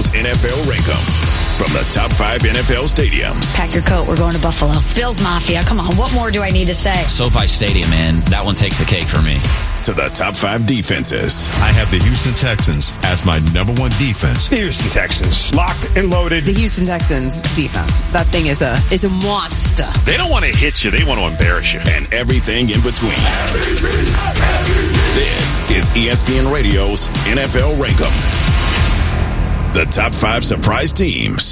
Radio's NFL Rankum. From the top 5 NFL stadiums. Pack your coat. We're going to Buffalo. Bills Mafia. Come on. What more do I need to say? SoFi Stadium, man. That one takes the cake for me. To the top 5 defenses. I have the Houston Texans as my number 1 defense. The Houston Texans. Locked and loaded. The Houston Texans defense. That thing is a monster. They don't want to hit you. They want to embarrass you. And everything in between. This is ESPN Radio's NFL Rankum. The top 5 surprise teams.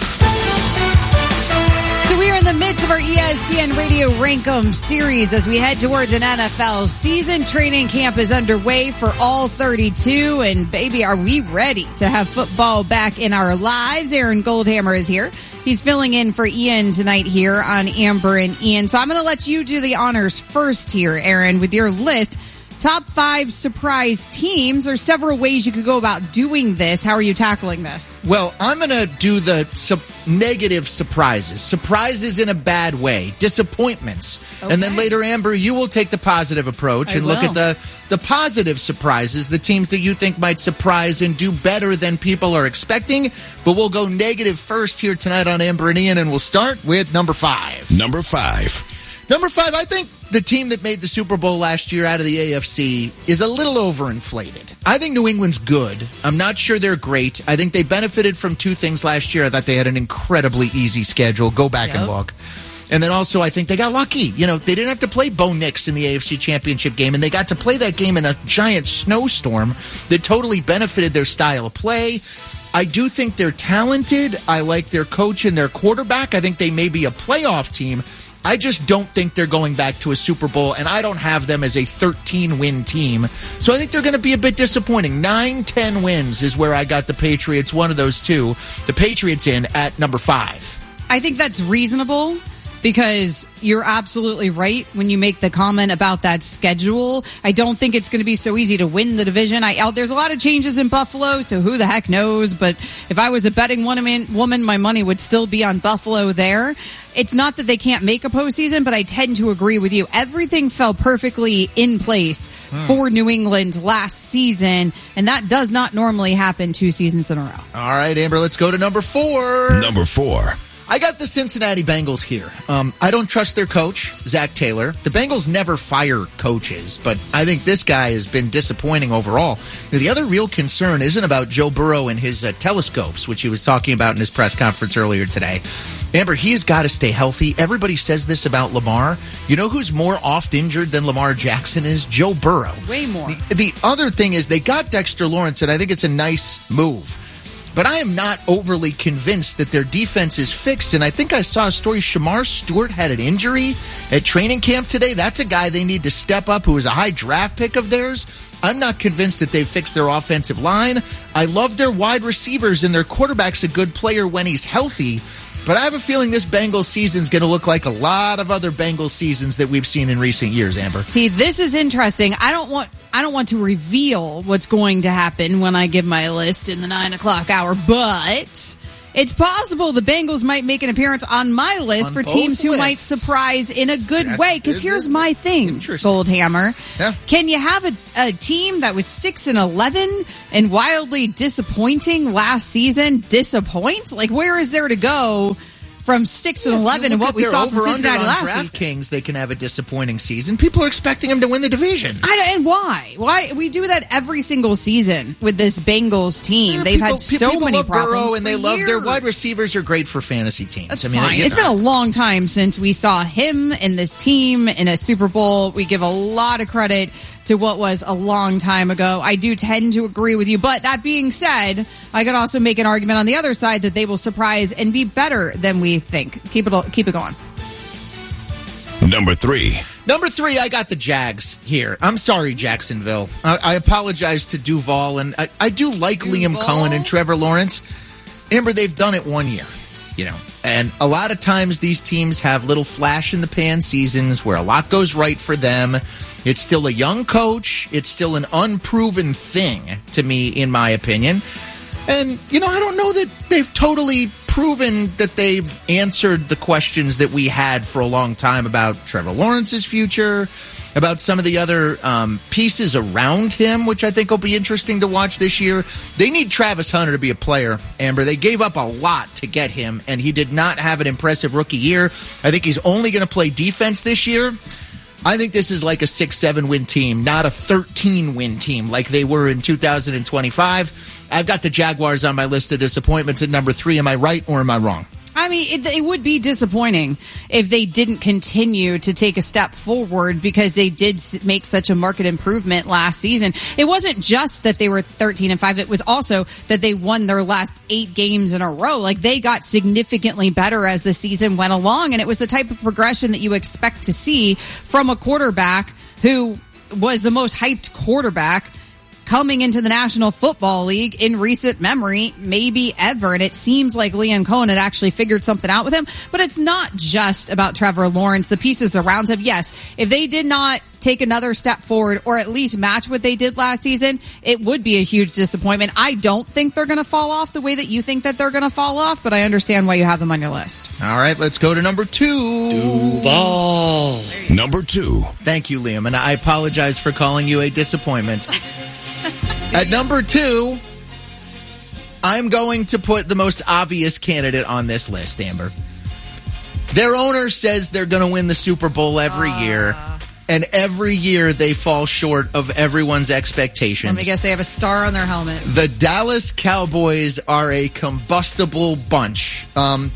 So we are in the midst of our ESPN Radio Rankum series as we head towards an NFL season. Training camp is underway for all 32. And baby, are we ready to have football back in our lives? Aaron Goldhammer is here. He's filling in for Ian tonight here on Amber and Ian. So I'm going to let you do the honors first here, Aaron, with your list. Top 5 surprise teams. There's several ways you could go about doing this. How are you tackling this? Well, I'm going to do the negative surprises. Surprises in a bad way. Disappointments. Okay. And then later, Amber, you will take the positive approach and look at the positive surprises, the teams that you think might surprise and do better than people are expecting. But we'll go negative first here tonight on Amber and Ian, and we'll start with number 5. Number 5, I think the team that made the Super Bowl last year out of the AFC is a little overinflated. I think New England's good. I'm not sure they're great. I think they benefited from 2 things last year. I thought they had an incredibly easy schedule. Go back and look. And then also, I think they got lucky. You know, they didn't have to play Bo Nix in the AFC Championship game, and they got to play that game in a giant snowstorm that totally benefited their style of play. I do think they're talented. I like their coach and their quarterback. I think they may be a playoff team. I just don't think they're going back to a Super Bowl, and I don't have them as a 13-win team. So I think they're going to be a bit disappointing. 9-10 wins is where I got the Patriots, one of those 2. The Patriots in at number 5. I think that's reasonable because you're absolutely right when you make the comment about that schedule. I don't think it's going to be so easy to win the division. There's a lot of changes in Buffalo, so who the heck knows? But if I was a betting woman, my money would still be on Buffalo there. It's not that they can't make a postseason, but I tend to agree with you. Everything fell perfectly in place for New England last season, and that does not normally happen 2 seasons in a row. All right, Amber, let's go to number 4. Number 4. I got the Cincinnati Bengals here. I don't trust their coach, Zach Taylor. The Bengals never fire coaches, but I think this guy has been disappointing overall. The other real concern isn't about Joe Burrow and his telescopes, which he was talking about in his press conference earlier today. Amber, he's got to stay healthy. Everybody says this about Lamar. You know who's more oft injured than Lamar Jackson is? Joe Burrow. Way more. The other thing is they got Dexter Lawrence, and I think it's a nice move. But I am not overly convinced that their defense is fixed. And I think I saw a story. Shamar Stewart had an injury at training camp today. That's a guy they need to step up who is a high draft pick of theirs. I'm not convinced that they've fixed their offensive line. I love their wide receivers, and their quarterback's a good player when he's healthy. But I have a feeling this Bengals season is going to look like a lot of other Bengals seasons that we've seen in recent years, Amber. See, this is interesting. I don't want to reveal what's going to happen when I give my list in the 9 o'clock hour, but it's possible the Bengals might make an appearance on my list for teams who might surprise in a good way. Because here's my thing, Goldhammer. Yeah. Can you have a team that was 6-11 and wildly disappointing last season disappoint? Like, where is there to go from 6-11 and what we saw from Cincinnati last season? DraftKings, they can have a disappointing season. People are expecting them to win the division. And why? Why we do that every single season with this Bengals team? They've had so many problems. Burrow and they love their wide receivers are great for fantasy teams. That's fine. It's been a long time since we saw him and this team in a Super Bowl. We give a lot of credit to what was a long time ago. I do tend to agree with you. But that being said, I could also make an argument on the other side that they will surprise and be better than we think. Keep it going. Number 3. Number 3, I got the Jags here. I'm sorry, Jacksonville. I apologize to Duval, and I do like Liam Cohen and Trevor Lawrence. Amber, they've done it one year, and a lot of times these teams have little flash-in-the-pan seasons where a lot goes right for them. It's still a young coach. It's still an unproven thing to me, in my opinion. And, I don't know that they've totally proven that they've answered the questions that we had for a long time about Trevor Lawrence's future about some of the other pieces around him, which I think will be interesting to watch this year. They need Travis Hunter to be a player, Amber. They gave up a lot to get him, and he did not have an impressive rookie year. I think he's only going to play defense this year. I think this is like a 6-7 win team, not a 13-win team like they were in 2025. I've got the Jaguars on my list of disappointments at number 3. Am I right or am I wrong? I mean, it would be disappointing if they didn't continue to take a step forward because they did make such a market improvement last season. It wasn't just that they were 13-5. It was also that they won their last 8 games in a row. Like, they got significantly better as the season went along, and it was the type of progression that you expect to see from a quarterback who was the most hyped quarterback coming into the National Football League in recent memory, maybe ever. And it seems like Liam Cohen had actually figured something out with him. But it's not just about Trevor Lawrence. The pieces around him, yes, if they did not take another step forward or at least match what they did last season, it would be a huge disappointment. I don't think they're going to fall off the way that you think that they're going to fall off, but I understand why you have them on your list. All right, let's go to number 2. Duval. Number 2. Thank you, Liam, and I apologize for calling you a disappointment. At number 2, I'm going to put the most obvious candidate on this list, Amber. Their owner says they're going to win the Super Bowl every year, and every year they fall short of everyone's expectations. Let me guess, they have a star on their helmet. The Dallas Cowboys are a combustible bunch.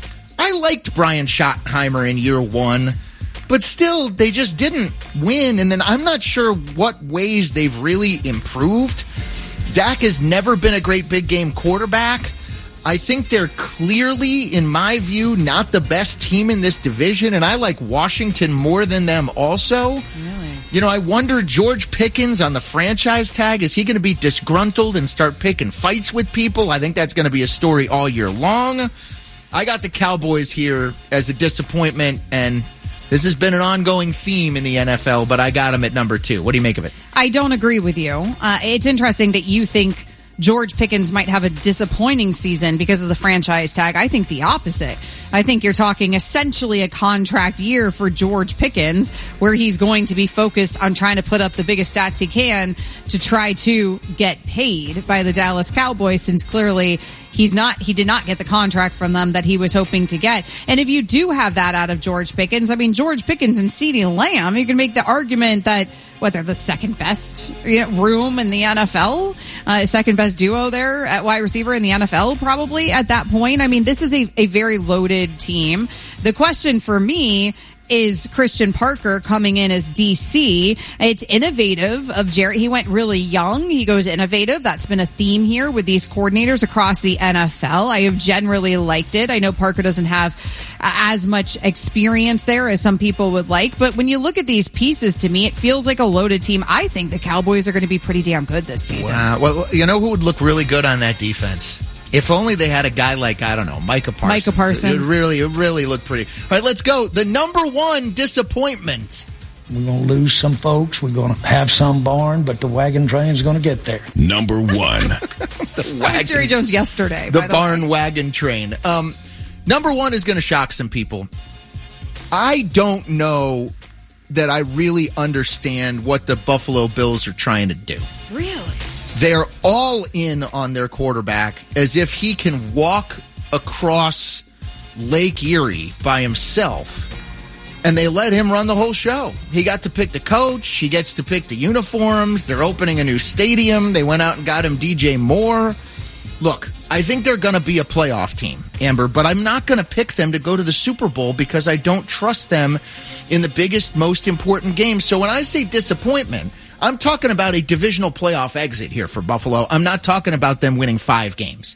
I liked Brian Schottenheimer in year 1, but still, they just didn't win, and then I'm not sure what ways they've really improved. Dak has never been a great big game quarterback. I think they're clearly, in my view, not the best team in this division, and I like Washington more than them also. Really? You know, I wonder, George Pickens on the franchise tag, is he going to be disgruntled and start picking fights with people? I think that's going to be a story all year long. I got the Cowboys here as a disappointment, and this has been an ongoing theme in the NFL, but I got him at number 2. What do you make of it? I don't agree with you. It's interesting that you think George Pickens might have a disappointing season because of the franchise tag. I think the opposite. I think you're talking essentially a contract year for George Pickens, where he's going to be focused on trying to put up the biggest stats he can to try to get paid by the Dallas Cowboys, since clearly he did not get the contract from them that he was hoping to get. And if you do have that out of George Pickens, I mean, George Pickens and CeeDee Lamb, you can make the argument that they're the second best room in the NFL, second best duo there at wide receiver in the NFL, probably at that point. I mean, this is a very loaded team. The question for me is Christian Parker coming in as DC. It's innovative of Jerry. He went really young. He goes innovative. That's been a theme here with these coordinators across the NFL. I have generally liked it. I know Parker doesn't have as much experience there as some people would like, but when you look at these pieces, to me, it feels like a loaded team. I think the Cowboys are going to be pretty damn good this season. Wow. Well, you know who would look really good on that defense? If only they had a guy like, I don't know, Micah Parsons. Micah Parsons. It really looked pretty. All right, let's go. The number 1 disappointment. We're going to lose some folks. We're going to have some barn, but the wagon train's going to get there. Number 1. I was Jerry Jones yesterday. The barn wagon train. Number 1 is going to shock some people. I don't know that I really understand what the Buffalo Bills are trying to do. Really? They're all in on their quarterback as if he can walk across Lake Erie by himself, and they let him run the whole show. He got to pick the coach. He gets to pick the uniforms. They're opening a new stadium. They went out and got him DJ Moore. Look, I think they're going to be a playoff team, Amber, but I'm not going to pick them to go to the Super Bowl because I don't trust them in the biggest, most important games. So when I say disappointment, I'm talking about a divisional playoff exit here for Buffalo. I'm not talking about them winning 5 games.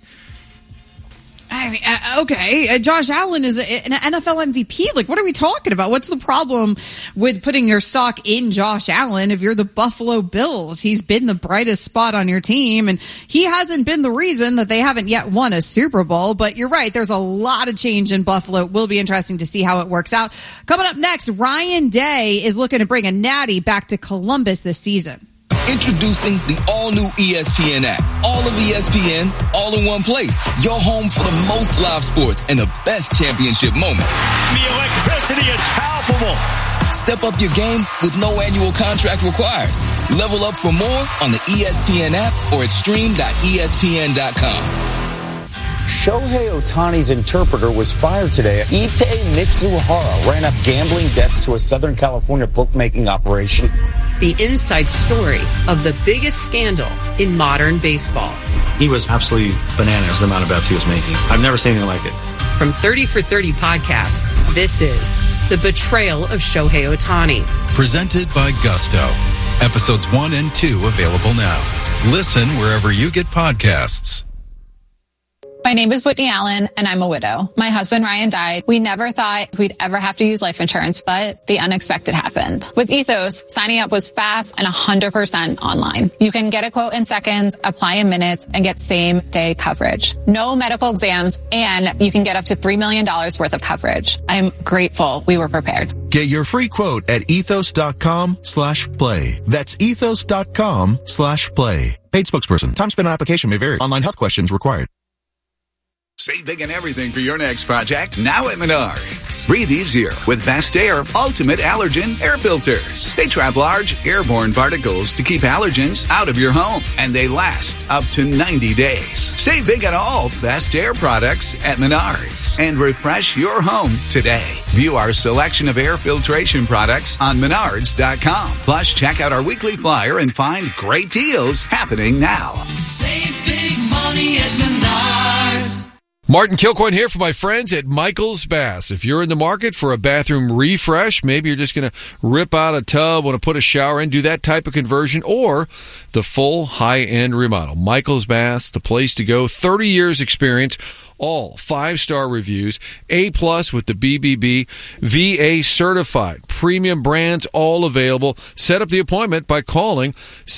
I mean, okay. Josh Allen is an NFL MVP. Like, what are we talking about? What's the problem with putting your stock in Josh Allen if you're the Buffalo Bills? He's been the brightest spot on your team, and he hasn't been the reason that they haven't yet won a Super Bowl. But you're right. There's a lot of change in Buffalo. It will be interesting to see how it works out. Coming up next, Ryan Day is looking to bring a natty back to Columbus this season. Introducing the all-new ESPN app. All of ESPN, all in one place. Your home for the most live sports and the best championship moments. The electricity is palpable. Step up your game with no annual contract required. Level up for more on the ESPN app or at stream.espn.com. Shohei Ohtani's interpreter was fired today. Ippei Mitsuhara ran up gambling debts to a Southern California bookmaking operation. The inside story of the biggest scandal in modern baseball. He was absolutely bananas, the amount of bets he was making. I've never seen anything like it. From 30 for 30 podcasts, this is The Betrayal of Shohei Ohtani. Presented by Gusto. Episodes 1 and 2 available now. Listen wherever you get podcasts. My name is Whitney Allen, and I'm a widow. My husband, Ryan, died. We never thought we'd ever have to use life insurance, but the unexpected happened. With Ethos, signing up was fast and 100% online. You can get a quote in seconds, apply in minutes, and get same-day coverage. No medical exams, and you can get up to $3 million worth of coverage. I'm grateful we were prepared. Get your free quote at ethos.com/play. That's ethos.com/play. Paid spokesperson. Time spent on application may vary. Online health questions required. Save big on everything for your next project now at Menards. Breathe easier with Best Air Ultimate Allergen Air Filters. They trap large airborne particles to keep allergens out of your home, and they last up to 90 days. Save big on all Best Air products at Menards and refresh your home today. View our selection of air filtration products on Menards.com. Plus, check out our weekly flyer and find great deals happening now. Save big money at Menards. Martin Kilcoyne here for my friends at Michael's Baths. If you're in the market for a bathroom refresh, maybe you're just going to rip out a tub, want to put a shower in, do that type of conversion, or the full high-end remodel. Michael's Baths, the place to go. 30 years experience, all 5-star reviews, A+ with the BBB, VA certified, premium brands, all available. Set up the appointment by calling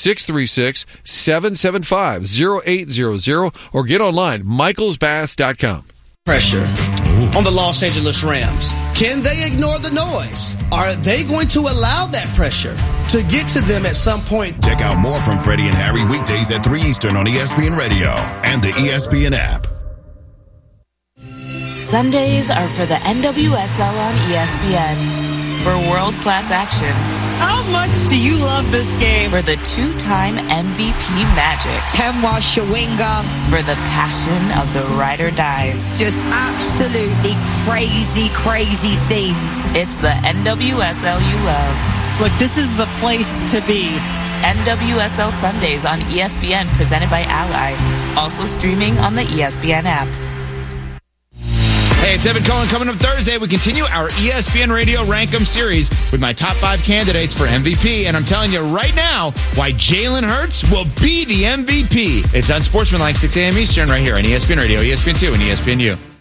636-775-0800 or get online, michaelsbaths.com. Pressure on the Los Angeles Rams. Can they ignore the noise? Are they going to allow that pressure to get to them at some point? Check out more from Freddie and Harry weekdays at 3 Eastern on ESPN Radio and the ESPN app. Sundays are for the NWSL on ESPN. For world-class action. How much do you love this game? For the 2-time MVP Magic. Temwa Shawinga. For the passion of the ride or dies. Just absolutely crazy, crazy scenes. It's the NWSL you love. Look, this is the place to be. NWSL Sundays on ESPN, presented by Ally. Also streaming on the ESPN app. Hey, it's Evan Cohen. Coming up Thursday, we continue our ESPN Radio Rank 'em series with my top 5 candidates for MVP. And I'm telling you right now why Jalen Hurts will be the MVP. It's on Sportsmanlike, 6 a.m. Eastern, right here on ESPN Radio, ESPN2, and ESPNU.